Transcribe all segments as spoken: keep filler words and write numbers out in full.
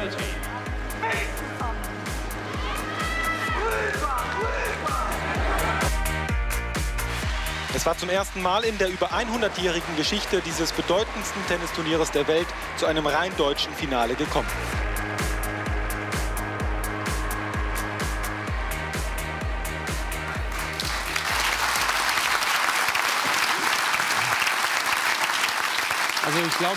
Es war zum ersten Mal in der über hundertjährigen Geschichte dieses bedeutendsten Tennisturnieres der Welt zu einem rein deutschen Finale gekommen. Also ich glaube,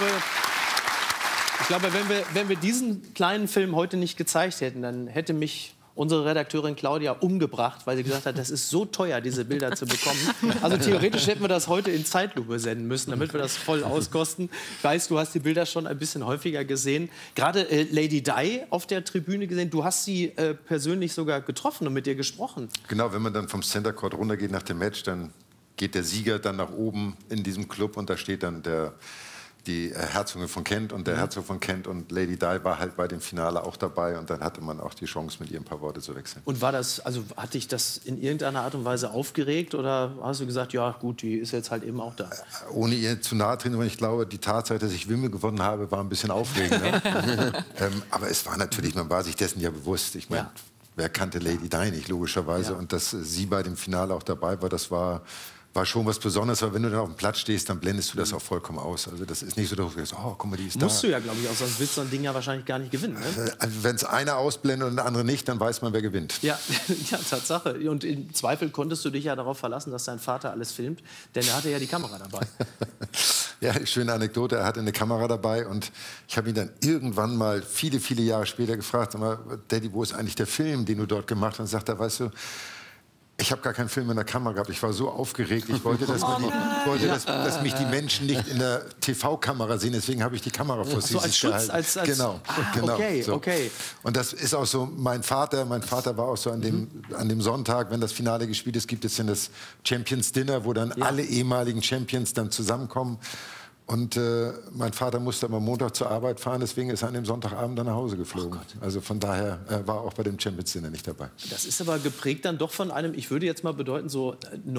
ich glaube, wenn wir, wenn wir diesen kleinen Film heute nicht gezeigt hätten, dann hätte mich unsere Redakteurin Claudia umgebracht, weil sie gesagt hat, das ist so teuer, diese Bilder zu bekommen. Also theoretisch hätten wir das heute in Zeitlupe senden müssen, damit wir das voll auskosten. Ich weiß, du hast die Bilder schon ein bisschen häufiger gesehen. Gerade äh, Lady Di auf der Tribüne gesehen. Du hast sie äh, persönlich sogar getroffen und mit ihr gesprochen. Genau, wenn man dann vom Center Court runtergeht nach dem Match, dann geht der Sieger dann nach oben in diesem Club und da steht dann der die Herzogin von Kent und der mhm. Herzog von Kent und Lady Di war halt bei dem Finale auch dabei und dann hatte man auch die Chance, mit ihr ein paar Worte zu wechseln. Und war das, also hat dich das in irgendeiner Art und Weise aufgeregt oder hast du gesagt, ja gut, die ist jetzt halt eben auch da? Ohne ihr zu nahe treten, weil ich glaube, die Tatsache, dass ich Wimbledon gewonnen habe, war ein bisschen aufregend. Ne? ähm, aber es war natürlich, man war sich dessen ja bewusst. Ich meine, ja. wer kannte Lady Di nicht, logischerweise. Ja. Und dass sie bei dem Finale auch dabei war, das war... war schon was Besonderes, weil wenn du dann auf dem Platz stehst, dann blendest du das auch vollkommen aus. Also das ist nicht so, dass du sagst, oh, guck mal, die ist da. Musst du ja, glaube ich, auch, sonst willst du so ein Ding ja wahrscheinlich gar nicht gewinnen. Ne? Also wenn es einer ausblendet und der andere nicht, dann weiß man, wer gewinnt. Ja, ja, Tatsache. Und im Zweifel konntest du dich ja darauf verlassen, dass dein Vater alles filmt, denn er hatte ja die Kamera dabei. Ja, schöne Anekdote, er hatte eine Kamera dabei und ich habe ihn dann irgendwann mal viele, viele Jahre später gefragt, sag mal, Daddy, wo ist eigentlich der Film, den du dort gemacht hast? Und sagt er, weißt du, ich habe gar keinen Film in der Kamera gehabt. Ich war so aufgeregt. Ich wollte, dass, oh, die, wollte dass, dass mich die Menschen nicht in der T V-Kamera sehen. Deswegen habe ich die Kamera vor so als Schutz, gehalten. Als, als genau, ah, genau. Okay, so. okay. Und das ist auch so. Mein Vater, mein Vater war auch so an dem, mhm. an dem Sonntag, wenn das Finale gespielt ist, gibt es dann das Champions Dinner, wo dann ja. alle ehemaligen Champions dann zusammenkommen. Und äh, mein Vater musste am Montag zur Arbeit fahren, deswegen ist er an dem Sonntagabend dann nach Hause geflogen. Oh also von daher äh, war auch bei dem Champions Dinner nicht dabei. Das ist aber geprägt dann doch von einem, ich würde jetzt mal bedeuten, so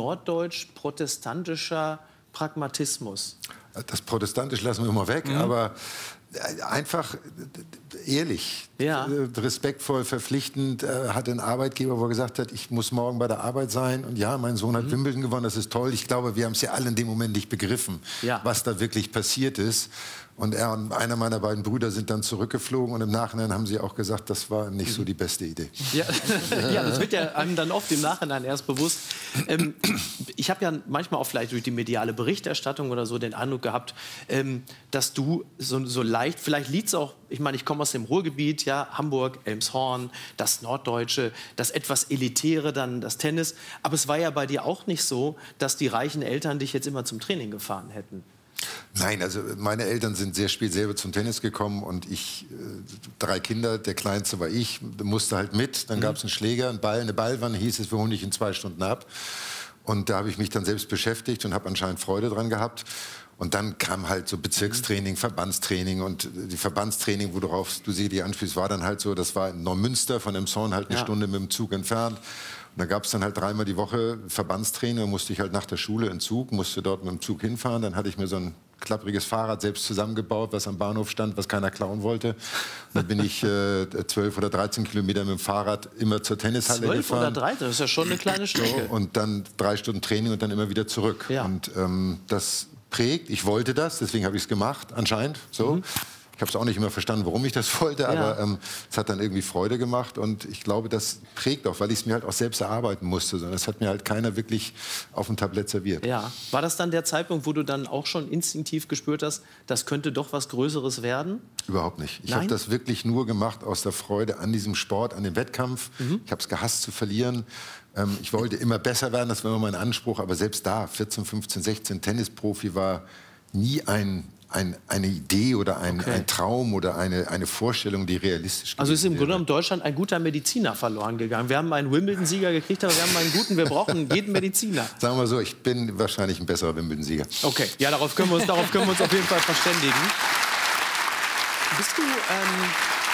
norddeutsch-protestantischer Pragmatismus. Das Protestantisch lassen wir immer weg, mhm. aber einfach ehrlich, ja. respektvoll, verpflichtend. Er hatte einen Arbeitgeber, wo er gesagt hat, ich muss morgen bei der Arbeit sein. Und ja, mein Sohn hat mhm. Wimbledon gewonnen, das ist toll. Ich glaube, wir haben es ja alle in dem Moment nicht begriffen, ja. was da wirklich passiert ist. Und er und einer meiner beiden Brüder sind dann zurückgeflogen. Und im Nachhinein haben sie auch gesagt, das war nicht so die beste Idee. Ja, ja, das wird ja einem dann oft im Nachhinein erst bewusst. Ähm, ich habe ja manchmal auch vielleicht durch die mediale Berichterstattung oder so den Eindruck gehabt, ähm, dass du so, so leicht, vielleicht liegt es auch, ich meine, ich komme aus dem Ruhrgebiet, ja, Hamburg, Elmshorn, das Norddeutsche, das etwas Elitäre, dann das Tennis. Aber es war ja bei dir auch nicht so, dass die reichen Eltern dich jetzt immer zum Training gefahren hätten. Nein, also meine Eltern sind sehr spät selber zum Tennis gekommen und ich, äh, drei Kinder, der Kleinste war ich, musste halt mit. Dann mhm. gab es einen Schläger, einen Ball, eine Ballwanne, hieß es, wir holen dich in zwei Stunden ab. Und da habe ich mich dann selbst beschäftigt und habe anscheinend Freude dran gehabt. Und dann kam halt so Bezirkstraining, Verbandstraining und die Verbandstraining, worauf du sie die anspielst, war dann halt so, das war in Neumünster von Elmshorn halt eine ja. Stunde mit dem Zug entfernt. Und da gab es dann halt dreimal die Woche Verbandstraining, da musste ich halt nach der Schule in Zug, musste dort mit dem Zug hinfahren. Dann hatte ich mir so ein klappriges Fahrrad selbst zusammengebaut, was am Bahnhof stand, was keiner klauen wollte. Und dann bin ich äh, zwölf oder dreizehn Kilometer mit dem Fahrrad immer zur Tennishalle zwölf gefahren. Zwölf oder dreizehn, das ist ja schon eine kleine Strecke. So, und dann drei Stunden Training und dann immer wieder zurück. Ja. Und ähm, das prägt. Ich wollte das, deswegen habe ich es gemacht, anscheinend. So. Mhm. Ich habe es auch nicht immer verstanden, warum ich das wollte, ja. aber ähm, es hat dann irgendwie Freude gemacht und ich glaube, das prägt auch, weil ich es mir halt auch selbst erarbeiten musste. Das hat mir halt keiner wirklich auf dem Tablett serviert. Ja. War das dann der Zeitpunkt, wo du dann auch schon instinktiv gespürt hast, das könnte doch was Größeres werden? Überhaupt nicht. Ich habe das wirklich nur gemacht aus der Freude an diesem Sport, an dem Wettkampf. Mhm. Ich habe es gehasst zu verlieren. Ähm, ich wollte immer besser werden, das war immer mein Anspruch. Aber selbst da, vierzehn, fünfzehn, sechzehn, Tennisprofi war nie ein... Ein, eine Idee oder ein, okay. ein Traum oder eine, eine Vorstellung, die realistisch ist. Also ist im Grunde genommen Deutschland ein guter Mediziner verloren gegangen. Wir haben einen Wimbledon-Sieger gekriegt, aber wir haben einen guten, wir brauchen jeden Mediziner. Sagen wir mal so, ich bin wahrscheinlich ein besserer Wimbledon-Sieger. Okay, ja, darauf können wir uns, darauf können wir uns auf jeden Fall verständigen. Bist du ähm,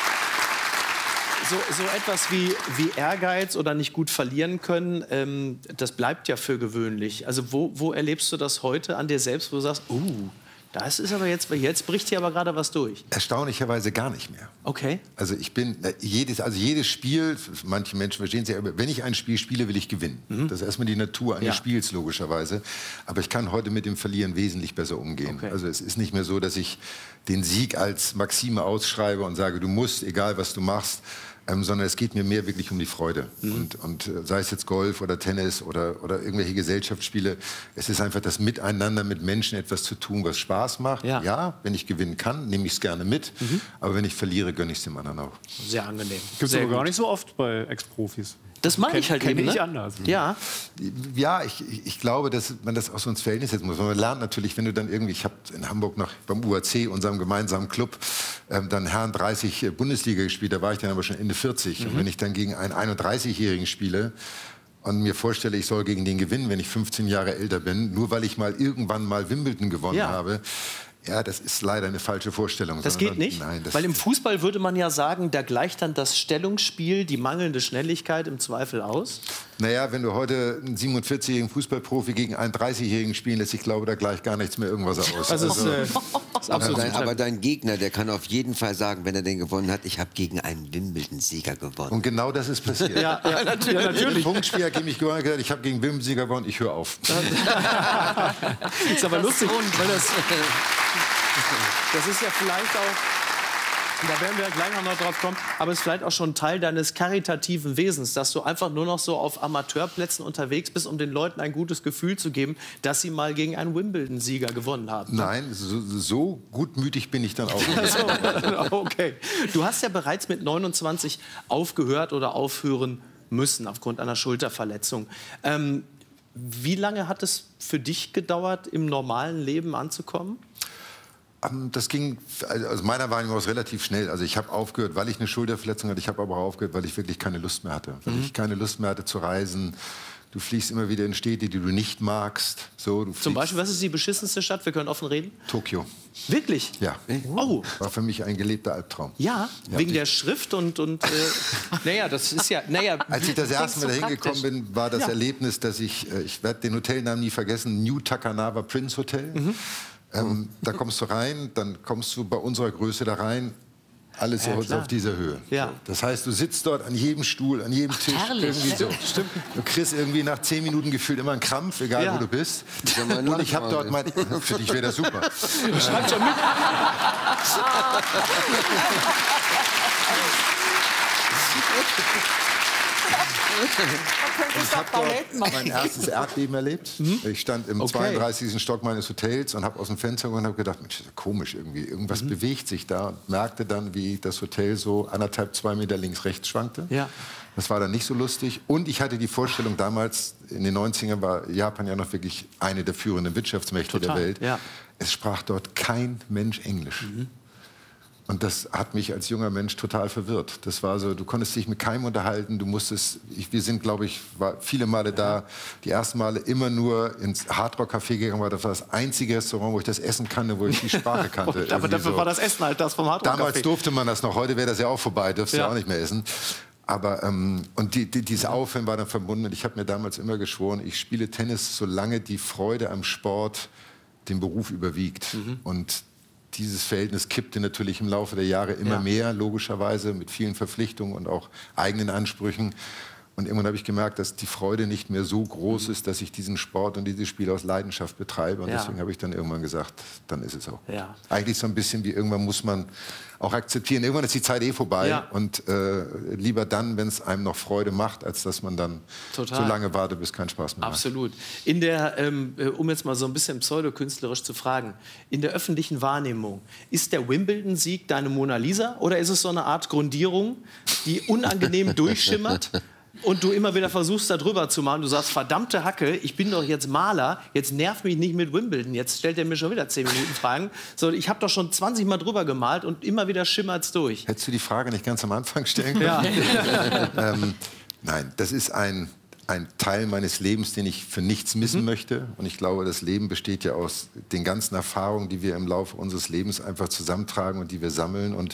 so, so etwas wie, wie Ehrgeiz oder nicht gut verlieren können, ähm, das bleibt ja für gewöhnlich. Also wo, wo erlebst du das heute an dir selbst, wo du sagst, uh, Das ist aber jetzt, jetzt bricht hier aber gerade was durch. Erstaunlicherweise gar nicht mehr. Okay. Also ich bin, jedes, also jedes Spiel, manche Menschen verstehen es ja, wenn ich ein Spiel spiele, will ich gewinnen. Mhm. Das ist erstmal die Natur eines ja. Spiels, logischerweise. Aber ich kann heute mit dem Verlieren wesentlich besser umgehen. Okay. Also es ist nicht mehr so, dass ich den Sieg als Maxime ausschreibe und sage, du musst, egal was du machst, Ähm, sondern es geht mir mehr wirklich um die Freude. Mhm. Und, und äh, sei es jetzt Golf oder Tennis oder, oder irgendwelche Gesellschaftsspiele, es ist einfach das Miteinander mit Menschen etwas zu tun, was Spaß macht. Ja, ja, wenn ich gewinnen kann, nehme ich es gerne mit. Mhm. Aber wenn ich verliere, gönne ich es dem anderen auch. Sehr angenehm. Gibt es aber gar nicht so oft bei Ex-Profis. Das meine ich halt eben, ne? nicht anders. Ja, ja ich, ich glaube, dass man das auch so ins Verhältnis setzen muss. Man lernt natürlich, wenn du dann irgendwie, ich habe in Hamburg noch beim U A C, unserem gemeinsamen Club, ähm, dann Herren dreißig Bundesliga gespielt, da war ich dann aber schon Ende vierzig. Mhm. Und wenn ich dann gegen einen einunddreißigjährigen spiele und mir vorstelle, ich soll gegen den gewinnen, wenn ich fünfzehn Jahre älter bin, nur weil ich mal irgendwann mal Wimbledon gewonnen ja. habe, ja, das ist leider eine falsche Vorstellung. Das geht nicht, nein, das weil im Fußball würde man ja sagen, da gleicht dann das Stellungsspiel, die mangelnde Schnelligkeit im Zweifel aus. Naja, wenn du heute einen siebenundvierzigjährigen Fußballprofi gegen einen dreißigjährigen spielen lässt, ich glaube, da gleicht gar nichts mehr irgendwas aus. Also also, äh, ist absolut aber, dein, aber dein Gegner, der kann auf jeden Fall sagen, wenn er den gewonnen hat, ich habe gegen einen Wimbledon-Sieger gewonnen. Und genau das ist passiert. ja, ja, natürlich. Ja, natürlich. Ein Punktspiel hat gegen mich gewonnen, gesagt, ich habe gegen Wimbledon-Sieger gewonnen, ich höre auf. Ist aber lustig, weil das... Das ist ja vielleicht auch, da werden wir gleich noch drauf kommen, aber es ist vielleicht auch schon Teil deines karitativen Wesens, dass du einfach nur noch so auf Amateurplätzen unterwegs bist, um den Leuten ein gutes Gefühl zu geben, dass sie mal gegen einen Wimbledon-Sieger gewonnen haben. Nein, so, so gutmütig bin ich dann auch nicht. Okay. Du hast ja bereits mit neunundzwanzig aufgehört oder aufhören müssen aufgrund einer Schulterverletzung. Ähm, wie lange hat es für dich gedauert, im normalen Leben anzukommen? Das ging, also aus meiner Wahrnehmung aus, relativ schnell. Also ich habe aufgehört, weil ich eine Schulterverletzung hatte. Ich habe aber auch aufgehört, weil ich wirklich keine Lust mehr hatte. Weil mhm. ich keine Lust mehr hatte zu reisen. Du fliegst immer wieder in Städte, die du nicht magst. So, du Zum Beispiel, was ist die beschissenste Stadt? Wir können offen reden. Tokio. Wirklich? Ja. Oh. War für mich ein gelebter Albtraum. Ja, ja. Wegen der Schrift und... und äh, naja, das ist ja... Naja, als ich das erste Mal dahin gekommen bin, war das ja. Erlebnis, dass ich... Ich werde den Hotelnamen nie vergessen. New Takanawa Prince Hotel. Mhm. Ähm, da kommst du rein, dann kommst du bei unserer Größe da rein, alles ja, auf dieser Höhe. Ja. Das heißt, du sitzt dort an jedem Stuhl, an jedem Tisch. Ach, irgendwie so. Stimmt. Du kriegst irgendwie nach zehn Minuten gefühlt immer einen Krampf, egal ja. wo du bist. Und ich habe dort mein... Für dich wäre das super. Schreibt schon mit. Ich habe dort mein erstes Erdbeben erlebt. Mhm. Ich stand im okay. zweiunddreißigsten Stock meines Hotels und habe aus dem Fenster geguckt und habe gedacht, Mensch, das ist komisch irgendwie. Irgendwas mhm. bewegt sich da. Und merkte dann, wie das Hotel so anderthalb, zwei Meter links, rechts schwankte. Ja. Das war dann nicht so lustig. Und ich hatte die Vorstellung, damals in den neunzigern war Japan ja noch wirklich eine der führenden Wirtschaftsmächte Total. der Welt. Ja. Es sprach dort kein Mensch Englisch. Mhm. Und das hat mich als junger Mensch total verwirrt. Das war so, du konntest dich mit keinem unterhalten, du musstest, ich, wir sind, glaube ich, war viele Male da, die ersten Male immer nur ins Hardrock-Café gegangen, war das war das einzige Restaurant, wo ich das essen kannte, wo ich die Sprache kannte. Aber dafür so. war das Essen halt das vom Hardrock-Café. Damals durfte man das noch, heute wäre das ja auch vorbei, dürfst du ja. ja auch nicht mehr essen. Aber, ähm, und die, die, dieses Aufhören war dann verbunden. Und ich habe mir damals immer geschworen, ich spiele Tennis, solange die Freude am Sport den Beruf überwiegt. Mhm. Und dieses Verhältnis kippte natürlich im Laufe der Jahre immer ja. mehr, logischerweise, mit vielen Verpflichtungen und auch eigenen Ansprüchen. Und irgendwann habe ich gemerkt, dass die Freude nicht mehr so groß ist, dass ich diesen Sport und dieses Spiel aus Leidenschaft betreibe. Und ja. deswegen habe ich dann irgendwann gesagt, dann ist es auch gut. Ja. Eigentlich so ein bisschen wie irgendwann muss man auch akzeptieren. Irgendwann ist die Zeit eh vorbei. Ja. Und äh, lieber dann, wenn es einem noch Freude macht, als dass man dann Total. so lange wartet, bis kein Spaß mehr Absolut. macht. Absolut. In der, ähm, um jetzt mal so ein bisschen pseudokünstlerisch zu fragen, in der öffentlichen Wahrnehmung, ist der Wimbledon-Sieg deine Mona Lisa oder ist es so eine Art Grundierung, die unangenehm durchschimmert? Und du immer wieder versuchst, da drüber zu malen. Du sagst, verdammte Hacke, ich bin doch jetzt Maler, jetzt nerv mich nicht mit Wimbledon. Jetzt stellt er mir schon wieder zehn Minuten Fragen. So, ich habe doch schon zwanzig Mal drüber gemalt und immer wieder schimmert es durch. Hättest du die Frage nicht ganz am Anfang stellen können? Ja. ähm, nein, das ist ein, ein Teil meines Lebens, den ich für nichts missen mhm. möchte. Und ich glaube, das Leben besteht ja aus den ganzen Erfahrungen, die wir im Laufe unseres Lebens einfach zusammentragen und die wir sammeln. Und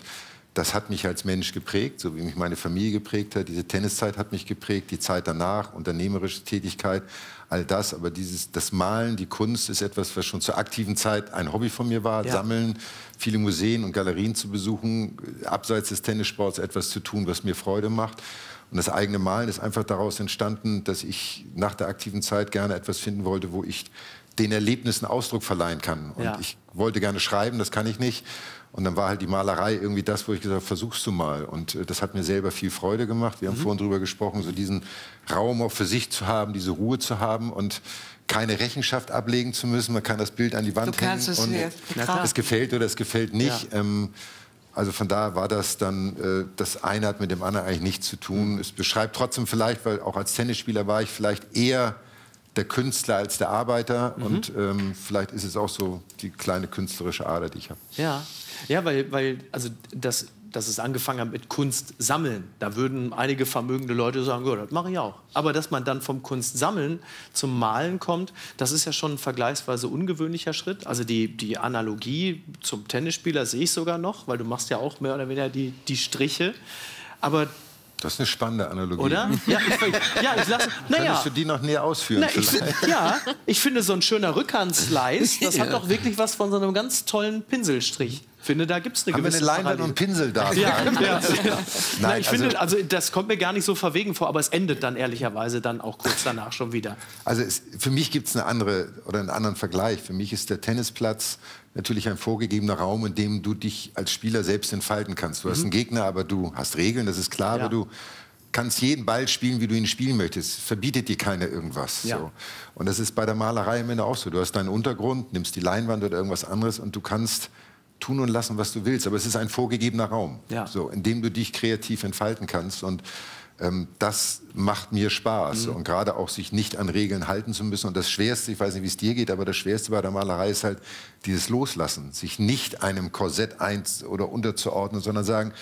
das hat mich als Mensch geprägt, so wie mich meine Familie geprägt hat. Diese Tenniszeit hat mich geprägt, die Zeit danach, unternehmerische Tätigkeit, all das. Aber dieses, das Malen, die Kunst ist etwas, was schon zur aktiven Zeit ein Hobby von mir war. Ja. Sammeln, viele Museen und Galerien zu besuchen, abseits des Tennissports etwas zu tun, was mir Freude macht. Und das eigene Malen ist einfach daraus entstanden, dass ich nach der aktiven Zeit gerne etwas finden wollte, wo ich den Erlebnissen Ausdruck verleihen kann. Und ja. ich wollte gerne schreiben, das kann ich nicht. Und dann war halt die Malerei irgendwie das, wo ich gesagt habe, versuchst du mal. Und äh, das hat mir selber viel Freude gemacht. Wir haben mhm. vorhin drüber gesprochen, so diesen Raum auch für sich zu haben, diese Ruhe zu haben und keine Rechenschaft ablegen zu müssen. Man kann das Bild an die Wand du hängen es und es gefällt oder es gefällt nicht. Ja. Ähm, also von da war das dann, äh, das eine hat mit dem anderen eigentlich nichts zu tun. Mhm. Es beschreibt trotzdem vielleicht, weil auch als Tennisspieler war ich vielleicht eher der Künstler als der Arbeiter. Mhm. Und ähm, vielleicht ist es auch so die kleine künstlerische Ader, die ich habe. Ja. Ja, weil, weil also das, dass es angefangen hat mit Kunst sammeln, da würden einige vermögende Leute sagen, ja, das mache ich auch. Aber dass man dann vom Kunstsammeln zum Malen kommt, das ist ja schon ein vergleichsweise ungewöhnlicher Schritt. Also die, die Analogie zum Tennisspieler sehe ich sogar noch, weil du machst ja auch mehr oder weniger die, die Striche. Aber das ist eine spannende Analogie. Oder? Ja, ich, ja, ich lasse. Naja. Könntest du die noch näher ausführen? Na, ich, ja, ich finde so ein schöner Rückhandslice, das ja. hat doch wirklich was von so einem ganz tollen Pinselstrich. Ich finde, da gibt es eine Haben gewisse wir eine Leinwand und Pinsel da? Ja, ja, ja. Nein, Nein, ich also, finde, also das kommt mir gar nicht so verwegen vor, aber es endet dann ehrlicherweise dann auch kurz danach schon wieder. Also es, für mich gibt es eine andere oder einen anderen Vergleich. Für mich ist der Tennisplatz natürlich ein vorgegebener Raum, in dem du dich als Spieler selbst entfalten kannst. Du mhm. hast einen Gegner, aber du hast Regeln, das ist klar, ja. aber du kannst jeden Ball spielen, wie du ihn spielen möchtest. Verbietet dir keiner irgendwas. Ja. So. Und das ist bei der Malerei am Ende auch so. Du hast deinen Untergrund, nimmst die Leinwand oder irgendwas anderes und du kannst tun und lassen, was du willst. Aber es ist ein vorgegebener Raum, ja. so, in dem du dich kreativ entfalten kannst. Und ähm, das macht mir Spaß. Mhm. Und gerade auch sich nicht an Regeln halten zu müssen. Und das Schwerste, ich weiß nicht, wie es dir geht, aber das Schwerste bei der Malerei ist halt dieses Loslassen. Sich nicht einem Korsett ein- oder unterzuordnen, sondern sagen,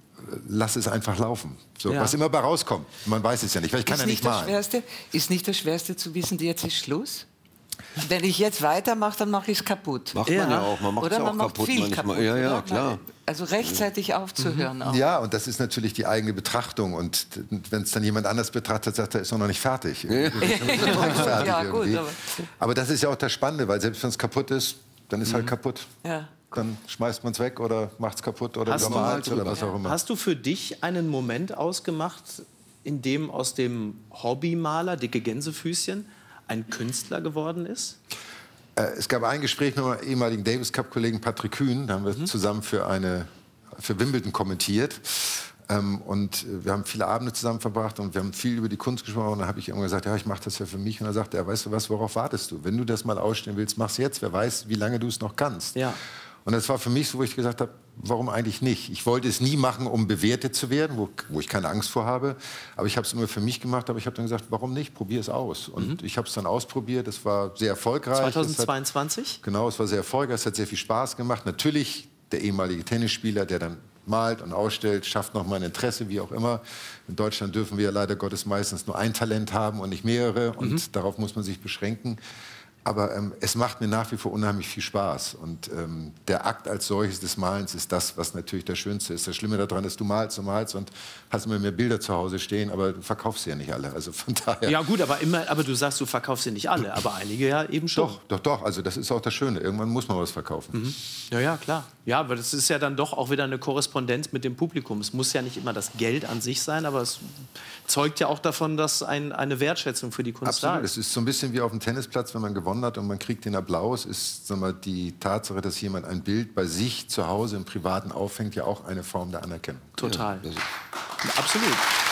lass es einfach laufen. So, ja. Was immer bei rauskommt. Man weiß es ja nicht, weil ich kann ist ja nicht, nicht malen. Schwerste, ist nicht das Schwerste zu wissen, jetzt ist Schluss? Wenn ich jetzt weitermache, dann mache ich es kaputt. Macht man ja, ja auch. Man macht es auch man kaputt viel manchmal. Kaputt, ja, ja, oder? klar. Also rechtzeitig aufzuhören. Mhm. Auch. Ja, und das ist natürlich die eigene Betrachtung. Und wenn es dann jemand anders betrachtet, sagt er, ist noch nicht fertig. Ja. Ist noch nicht fertig ja, gut, aber, aber das ist ja auch das Spannende, weil selbst wenn es kaputt ist, dann ist mhm. halt kaputt. Ja. Dann schmeißt man es weg oder macht es kaputt oder übermalt oder was auch immer. Hast du für dich einen Moment ausgemacht, in dem aus dem Hobbymaler, dicke Gänsefüßchen, ein Künstler geworden ist? Äh, es gab ein Gespräch mit meinem ehemaligen Davis-Cup-Kollegen Patrick Kühn. Da haben wir mhm. zusammen für, eine, für Wimbledon kommentiert. Ähm, und wir haben viele Abende zusammen verbracht und wir haben viel über die Kunst gesprochen. Und dann habe ich irgendwann gesagt, ja, ich mache das ja für mich. Und dann sagte er, weißt du was, worauf wartest du? Wenn du das mal ausstellen willst, mach's jetzt. Wer weiß, wie lange du es noch kannst. Ja. Und das war für mich so, wo ich gesagt habe, warum eigentlich nicht? Ich wollte es nie machen, um bewertet zu werden, wo, wo ich keine Angst vor habe. Aber ich habe es immer für mich gemacht. Aber ich habe dann gesagt, warum nicht? Probier es aus. Und mhm. ich habe es dann ausprobiert. Es war sehr erfolgreich. zweitausendzweiundzwanzig? Hat, genau, es war sehr erfolgreich. Es hat sehr viel Spaß gemacht. Natürlich der ehemalige Tennisspieler, der dann malt und ausstellt, schafft noch mal ein Interesse, wie auch immer. In Deutschland dürfen wir leider Gottes meistens nur ein Talent haben und nicht mehrere. Und mhm. darauf muss man sich beschränken. Aber ähm, es macht mir nach wie vor unheimlich viel Spaß. Und ähm, der Akt als solches des Malens ist das, was natürlich das Schönste ist. Das Schlimme daran ist, du malst, du malst und hast immer mehr Bilder zu Hause stehen, aber du verkaufst sie ja nicht alle. Also von daher. Ja gut, aber, immer, aber du sagst, du verkaufst sie nicht alle, aber einige ja eben schon. Doch, doch, doch. Also das ist auch das Schöne. Irgendwann muss man was verkaufen. Mhm. Ja, ja, klar. Ja, aber das ist ja dann doch auch wieder eine Korrespondenz mit dem Publikum. Es muss ja nicht immer das Geld an sich sein, aber es zeugt ja auch davon, dass ein, eine Wertschätzung für die Kunst da ist. Absolut. Es ist so ein bisschen wie auf dem Tennisplatz, wenn man gewonnen hat und man kriegt den Applaus, ist sagen wir, die Tatsache, dass jemand ein Bild bei sich zu Hause im Privaten aufhängt, ja auch eine Form der Anerkennung. Total. Ja, absolut.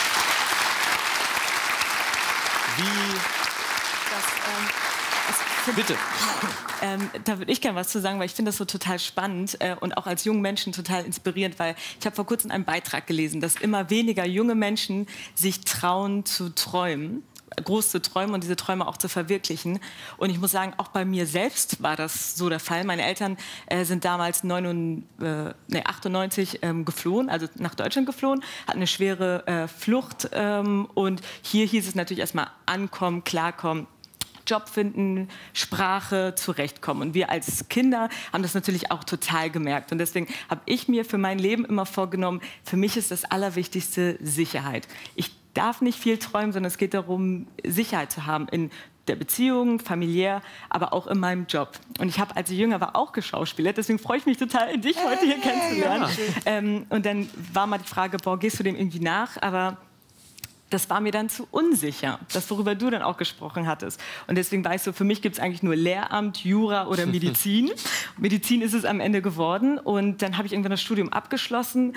Wie... Das, ähm, das Bitte. Ähm, da würde ich gerne was zu sagen, weil ich finde das so total spannend äh, und auch als jungen Menschen total inspirierend, weil ich habe vor kurzem einen Beitrag gelesen, dass immer weniger junge Menschen sich trauen zu träumen, groß zu träumen und diese Träume auch zu verwirklichen. Und ich muss sagen, auch bei mir selbst war das so der Fall. Meine Eltern äh, sind damals neunundneunzig, äh, nee, achtundneunzig ähm, geflohen, also nach Deutschland geflohen, hatten eine schwere äh, Flucht ähm, und hier hieß es natürlich erstmal ankommen, klarkommen, Job finden, Sprache, zurechtkommen. Und wir als Kinder haben das natürlich auch total gemerkt. Und deswegen habe ich mir für mein Leben immer vorgenommen, für mich ist das Allerwichtigste Sicherheit. Ich darf nicht viel träumen, sondern es geht darum, Sicherheit zu haben in der Beziehung, familiär, aber auch in meinem Job. Und ich habe, als ich jünger war, auch geschauspielert. Deswegen freue ich mich total, dich heute hier kennenzulernen. Ähm, und dann war mal die Frage, boah, gehst du dem irgendwie nach? Aber das war mir dann zu unsicher, das, worüber du dann auch gesprochen hattest. Und deswegen war ich so, für mich gibt es eigentlich nur Lehramt, Jura oder Medizin. Medizin ist es am Ende geworden. Und dann habe ich irgendwann das Studium abgeschlossen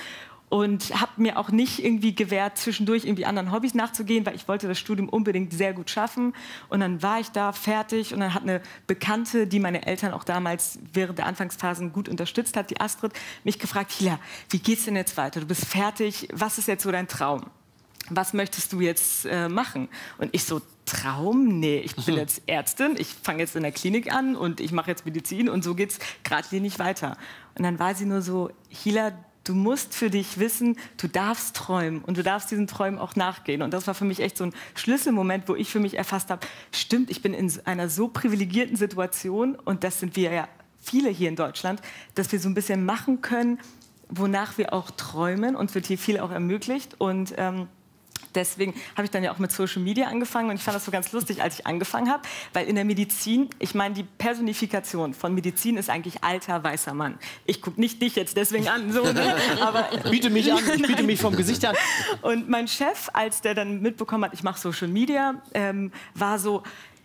und habe mir auch nicht irgendwie gewährt, zwischendurch irgendwie anderen Hobbys nachzugehen, weil ich wollte das Studium unbedingt sehr gut schaffen. Und dann war ich da fertig und dann hat eine Bekannte, die meine Eltern auch damals während der Anfangsphasen gut unterstützt hat, die Astrid, mich gefragt, Hila, wie geht's denn jetzt weiter? Du bist fertig, was ist jetzt so dein Traum? Was möchtest du jetzt äh, machen? Und ich so, Traum? Nee, ich bin jetzt Ärztin, ich fange jetzt in der Klinik an und ich mache jetzt Medizin und so geht's geradlinig weiter. Und dann war sie nur so, Hila, du musst für dich wissen, du darfst träumen und du darfst diesen Träumen auch nachgehen. Und das war für mich echt so ein Schlüsselmoment, wo ich für mich erfasst habe, stimmt, ich bin in einer so privilegierten Situation und das sind wir ja viele hier in Deutschland, dass wir so ein bisschen machen können, wonach wir auch träumen. Uns wird hier viel auch ermöglicht und ähm, deswegen habe ich dann ja auch mit Social Media angefangen und ich fand das so ganz lustig, als ich angefangen habe, weil in der Medizin, ich meine, die Personifikation von Medizin ist eigentlich alter, weißer Mann. Ich gucke nicht dich jetzt deswegen an, so, ne? Aber biete mich an, ich biete mich vom Gesicht an. Und mein Chef, als der dann mitbekommen hat, ich mache Social Media, ähm, war so,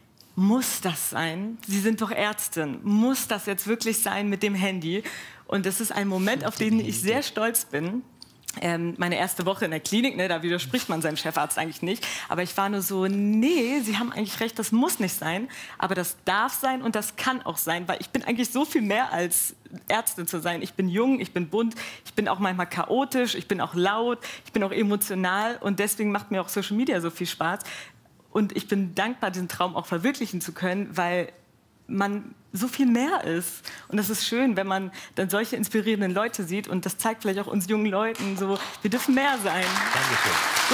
muss das sein? Sie sind doch Ärztin. Muss das jetzt wirklich sein mit dem Handy? Und das ist ein Moment, auf den ich sehr stolz bin. Ähm, meine erste Woche in der Klinik, ne, da widerspricht man seinem Chefarzt eigentlich nicht. Aber ich war nur so, nee, Sie haben eigentlich recht, das muss nicht sein. Aber das darf sein und das kann auch sein, weil ich bin eigentlich so viel mehr als Ärztin zu sein. Ich bin jung, ich bin bunt, ich bin auch manchmal chaotisch, ich bin auch laut, ich bin auch emotional. Und deswegen macht mir auch Social Media so viel Spaß. Und ich bin dankbar, diesen Traum auch verwirklichen zu können, weil man so viel mehr ist. Und das ist schön, wenn man dann solche inspirierenden Leute sieht. Und das zeigt vielleicht auch uns jungen Leuten, so, wir dürfen mehr sein. Dankeschön.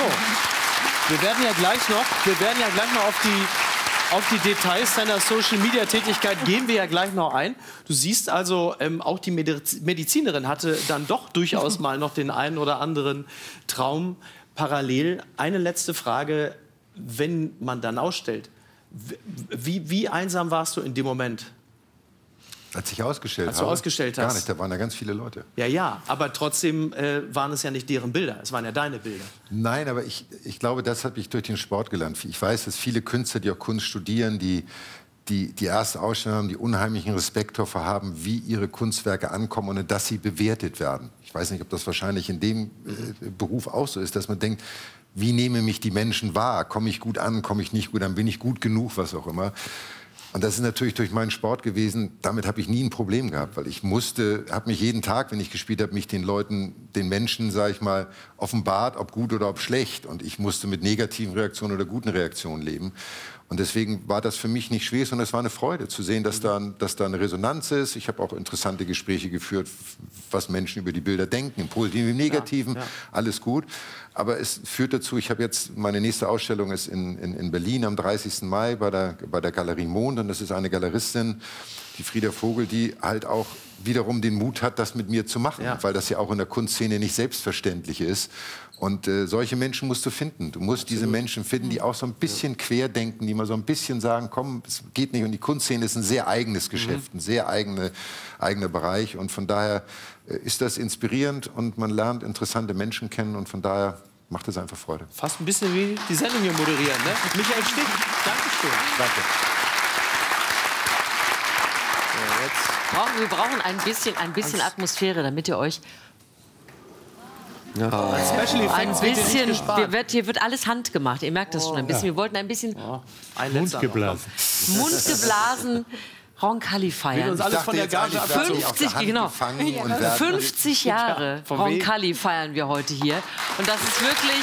So, wir werden ja gleich noch, wir werden ja gleich noch auf die, auf die Details deiner Social-Media-Tätigkeit gehen wir ja gleich noch ein. Du siehst also, ähm, auch die Mediz Medizinerin hatte dann doch durchaus mal noch den einen oder anderen Traum parallel. Eine letzte Frage, wenn man dann ausstellt, Wie, wie einsam warst du in dem Moment? Als ich ausgestellt Als du habe? ausgestellt hast. Gar nicht, da waren ja ganz viele Leute. Ja, ja, aber trotzdem äh, waren es ja nicht deren Bilder, es waren ja deine Bilder. Nein, aber ich, ich glaube, das habe ich durch den Sport gelernt. Ich weiß, dass viele Künstler, die auch Kunst studieren, die die, die erste Ausstellung haben, die unheimlichen Respekt davor haben, wie ihre Kunstwerke ankommen und dass sie bewertet werden. Ich weiß nicht, ob das wahrscheinlich in dem äh, Beruf auch so ist, dass man denkt, wie nehmen mich die Menschen wahr? Komme ich gut an, komme ich nicht gut an, bin ich gut genug, was auch immer. Und das ist natürlich durch meinen Sport gewesen, damit habe ich nie ein Problem gehabt, weil ich musste, habe mich jeden Tag, wenn ich gespielt habe, mich den Leuten, den Menschen, sage ich mal, offenbart, ob gut oder ob schlecht. Und ich musste mit negativen Reaktionen oder guten Reaktionen leben. Und deswegen war das für mich nicht schwer, sondern es war eine Freude zu sehen, dass da, dass da eine Resonanz ist. Ich habe auch interessante Gespräche geführt, was Menschen über die Bilder denken, im Positiven, im Negativen, ja, ja. Alles gut. Aber es führt dazu, ich habe jetzt, meine nächste Ausstellung ist in, in, in Berlin am dreißigsten Mai bei der, bei der Galerie Mond. Und das ist eine Galeristin, die Frieda Vogel, die halt auch wiederum den Mut hat, das mit mir zu machen. Ja. Weil das ja auch in der Kunstszene nicht selbstverständlich ist. Und äh, solche Menschen musst du finden. Du musst Absolut. diese Menschen finden, die auch so ein bisschen ja. querdenken, die mal so ein bisschen sagen, komm, es geht nicht. Und die Kunstszene ist ein sehr eigenes Geschäft, mhm. ein sehr eigene, eigener Bereich. Und von daher äh, ist das inspirierend und man lernt interessante Menschen kennen. Und von daher macht es einfach Freude. Fast ein bisschen wie die Sendung hier moderieren, ne? Michael Stick, Dankeschön. Danke. So, jetzt brauchen, wir brauchen ein bisschen, ein bisschen Atmosphäre, damit ihr euch... Ja. Oh. Ein bisschen, wir wird, hier wird alles handgemacht, ihr merkt das schon ein bisschen. Wir wollten ein bisschen oh. ein Mund geblasen. Mund geblasen, Roncalli feiern. Uns alles von der Gage fünfzig, genau. fünfzig Jahre ja, Roncalli feiern wir heute hier. Und das ist wirklich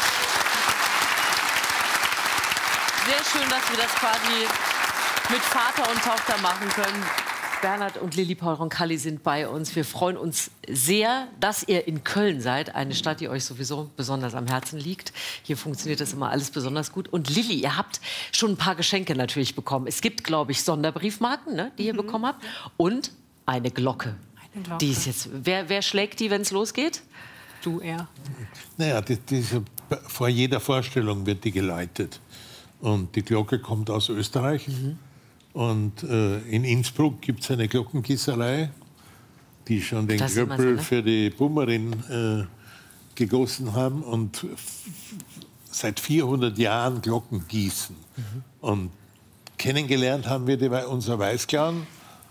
sehr schön, dass wir das quasi mit Vater und Tochter machen können. Bernhard und Lilli Paul Roncalli sind bei uns. Wir freuen uns sehr, dass ihr in Köln seid, eine Stadt, die euch sowieso besonders am Herzen liegt. Hier funktioniert das immer alles besonders gut. Und Lilli, ihr habt schon ein paar Geschenke natürlich bekommen. Es gibt, glaube ich, Sonderbriefmarken, ne, die ihr mhm. bekommen habt. Und eine Glocke. Eine Glocke. Die ist jetzt, wer, wer schlägt die, wenn es losgeht? Du eher. Naja, die, diese, vor jeder Vorstellung wird die geläutet. Und die Glocke kommt aus Österreich. Mhm. Und äh, in Innsbruck gibt es eine Glockengießerei, die schon den Klöppel so, ne? für die Bummerin äh, gegossen haben und seit vierhundert Jahren Glocken gießen. Mhm. Und kennengelernt haben wir die, unser Weißclown,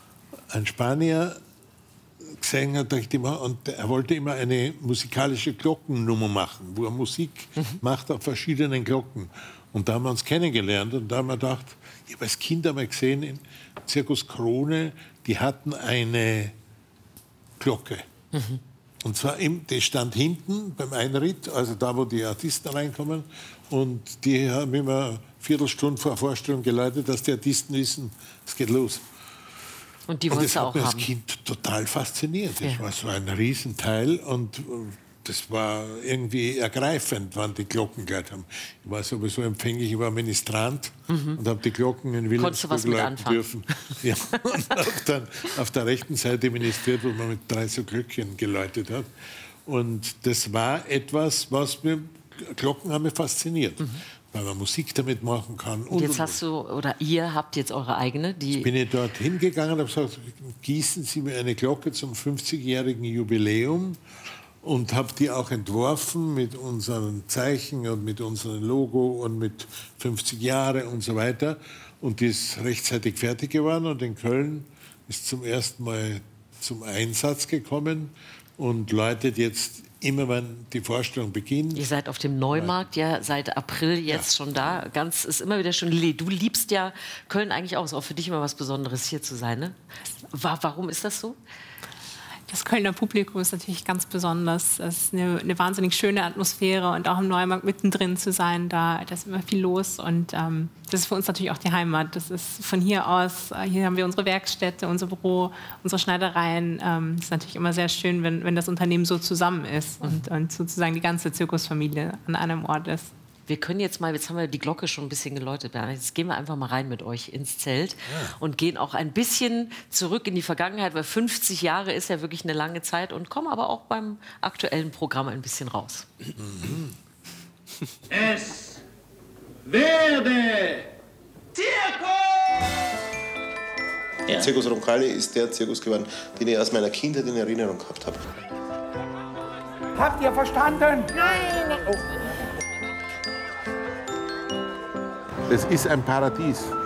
ein Spanier, gesehen hat, immer, und er wollte immer eine musikalische Glockennummer machen, wo er Musik mhm. macht auf verschiedenen Glocken. Und da haben wir uns kennengelernt und da haben wir gedacht, ich habe als Kind einmal gesehen, im Zirkus Krone, die hatten eine Glocke. Mhm. Und zwar, im, die stand hinten beim Einritt, also da, wo die Artisten reinkommen. Und die haben immer eine Viertelstunde vor Vorstellung geläutet, dass die Artisten wissen, es geht los. Und die wolltest du auch haben? Das hat mich als Kind total fasziniert. Das ja. war so ein Riesenteil und das war irgendwie ergreifend, wann die Glocken gehört haben. Ich war sowieso empfänglich, ich war Ministrant mhm. und habe die Glocken in Wilhelmsburg läuten dürfen. Ja, und habe dann auf der rechten Seite ministriert, wo man mit drei so Glöckchen geläutet hat. Und das war etwas, was mir, Glocken haben mich fasziniert. Mhm. Weil man Musik damit machen kann. Und jetzt hast du, oder ihr habt jetzt eure eigene, die... Ich bin ich dort hingegangen und habe gesagt, gießen Sie mir eine Glocke zum fünfzigjährigen Jubiläum und habe die auch entworfen mit unseren Zeichen und mit unserem Logo und mit fünfzig Jahre und so weiter. Und die ist rechtzeitig fertig geworden und in Köln ist zum ersten Mal zum Einsatz gekommen und läutet jetzt immer, wenn die Vorstellung beginnt. Ihr seid auf dem Neumarkt, ja, seit April jetzt ja. schon da. Ganz, ist immer wieder schön. Lilli, du liebst ja Köln eigentlich auch. Ist auch für dich immer was Besonderes, hier zu sein, ne? Warum ist das so? Das Kölner Publikum ist natürlich ganz besonders. Es ist eine, eine wahnsinnig schöne Atmosphäre und auch im Neumarkt mittendrin zu sein, da, da ist immer viel los und ähm, das ist für uns natürlich auch die Heimat. Das ist von hier aus, hier haben wir unsere Werkstätte, unser Büro, unsere Schneidereien. Ähm, es ist natürlich immer sehr schön, wenn, wenn das Unternehmen so zusammen ist und, und sozusagen die ganze Zirkusfamilie an einem Ort ist. Wir können jetzt mal, jetzt haben wir die Glocke schon ein bisschen geläutet, Bernhard. Jetzt gehen wir einfach mal rein mit euch ins Zelt ja. und gehen auch ein bisschen zurück in die Vergangenheit, weil fünfzig Jahre ist ja wirklich eine lange Zeit und kommen aber auch beim aktuellen Programm ein bisschen raus. Mhm. Es werde Zirkus! Ja. Zirkus Roncalli ist der Zirkus geworden, den ich aus meiner Kindheit in Erinnerung gehabt habe. Habt ihr verstanden? Nein! Oh. Das ist ein Paradies.